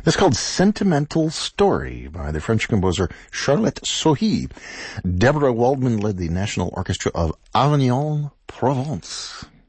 It's called Sentimental Story by the French composer Charlotte Sohi. Deborah Waldman led the National Orchestra of Avignon, Provence.